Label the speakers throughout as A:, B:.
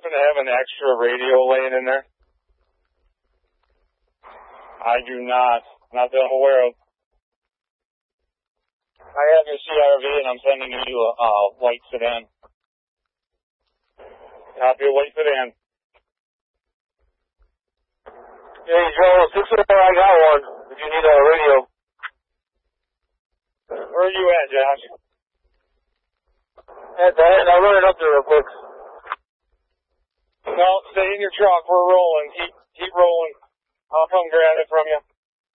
A: happen to have an extra radio laying in there? I do not. Not that I'm aware of. I have your CRV and I'm sending you a white sedan. Copy a white sedan.
B: Hey, Joe, 604, I got one. If you need a radio.
A: Where are you at, Josh?
B: At the end, I'll run it up there real quick.
A: No, stay in your truck. We're rolling. Keep rolling. I'll come grab it from you.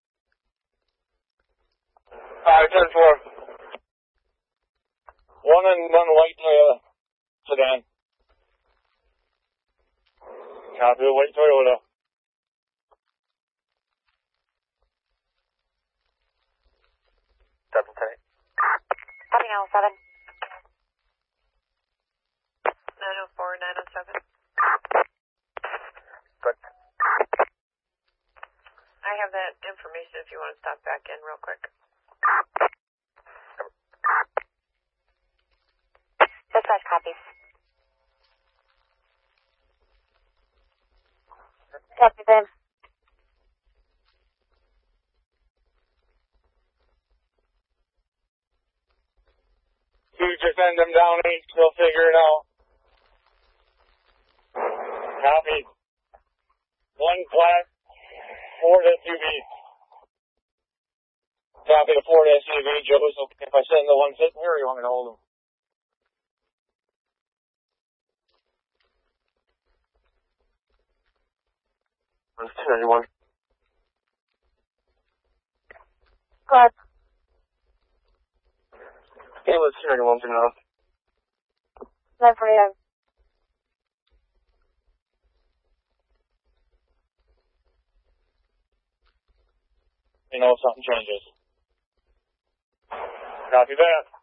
B: Alright, 10-4.
A: One white sedan. Copy the white Toyota.
B: Double tank.
C: Copy now, 7. 904, 907.
B: Good.
C: I have that information if you want to stop back in real quick. Dispatch copies. Copy, Ben.
A: You just send them down each, they'll figure it out. Copy. One class Ford SUV. Copy the Ford SUV, Joe. So if I send the one sitting here, you want me to hold them?
B: That's 291.
C: Go ahead.
B: Hey, let's 291 to now.
C: 949.
A: You know if something changes. Copy that.